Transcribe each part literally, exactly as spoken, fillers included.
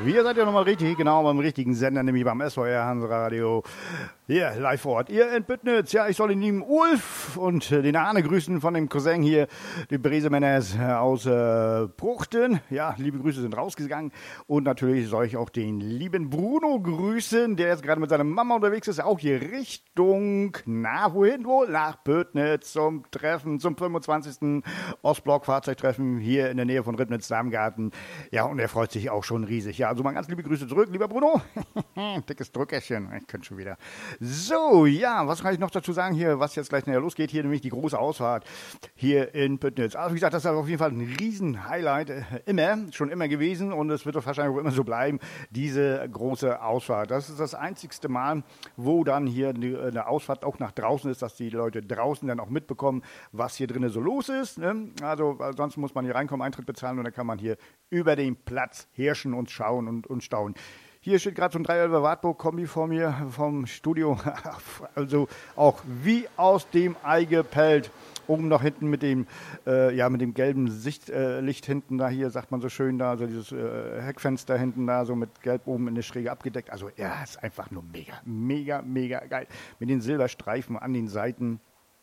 wir seid ja nochmal richtig, genau beim richtigen Sender, nämlich beim S V R Hansradio. Hier, live vor Ort. Ihr in Büttnitz, ja, ich soll den lieben Ulf und äh, den Arne grüßen von dem Cousin hier, die Bresemänners äh, aus äh, Pruchten. Ja, liebe Grüße sind rausgegangen. Und natürlich soll ich auch den lieben Bruno grüßen, der jetzt gerade mit seiner Mama unterwegs ist, auch hier Richtung, na, wohin wohl? Nach Büttnitz zum Treffen, zum fünfundzwanzigsten Ostblock-Fahrzeugtreffen hier in der Nähe von Ribnitz-Darmgarten. Ja, und er freut sich auch schon riesig. Ja, also mal ganz liebe Grüße zurück, lieber Bruno. Dickes Drückerchen, ich könnte schon wieder. So, ja, was kann ich noch dazu sagen hier, was jetzt gleich nachher losgeht? Hier nämlich die große Ausfahrt hier in Büttnitz. Also wie gesagt, das ist auf jeden Fall ein Riesen-Highlight, äh, immer, schon immer gewesen und es wird doch wahrscheinlich auch immer so bleiben, diese große Ausfahrt. Das ist das einzigste Mal, wo dann hier eine Ausfahrt auch nach draußen ist, dass die Leute draußen dann auch mitbekommen, was hier drinnen so los ist. Ne? Also sonst muss man hier reinkommen, Eintritt bezahlen und dann kann man hier über den Platz herrschen und schauen und, und staunen. Hier steht gerade so ein dreihunderter Wartburg-Kombi vor mir vom Studio. Also auch wie aus dem Ei gepellt. Oben noch hinten mit dem, äh, ja, mit dem gelben Sichtlicht äh, hinten da hier, sagt man so schön da, so dieses äh, Heckfenster hinten da, so mit gelb oben in der Schräge abgedeckt. Also ja, ist einfach nur mega, mega, mega geil. Mit den Silberstreifen an den Seiten.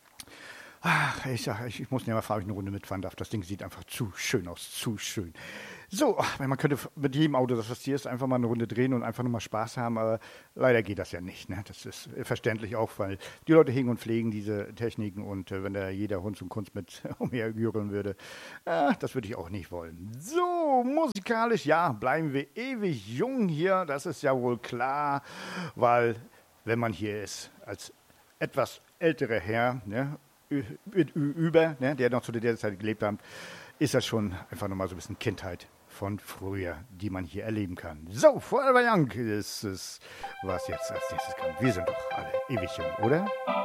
Ach, ich sag, ich, ich muss nicht mal fragen, ob ich eine Runde mitfahren darf. Das Ding sieht einfach zu schön aus, zu schön. So, ach, man könnte mit jedem Auto, das was hier ist, einfach mal eine Runde drehen und einfach nur mal Spaß haben, aber leider geht das ja nicht. Ne? Das ist verständlich auch, weil die Leute hegen und pflegen diese Techniken und äh, wenn da jeder Hund und Kunst mit umhergüreln würde, äh, das würde ich auch nicht wollen. So, musikalisch, ja, bleiben wir ewig jung hier, das ist ja wohl klar, weil wenn man hier ist, als etwas älterer Herr, ne, über, ne, der noch zu der Zeit gelebt hat, ist das schon einfach nochmal so ein bisschen Kindheit von früher, die man hier erleben kann. So, Forever Young ist es, was jetzt als nächstes kommt. Wir sind doch alle ewig jung, oder?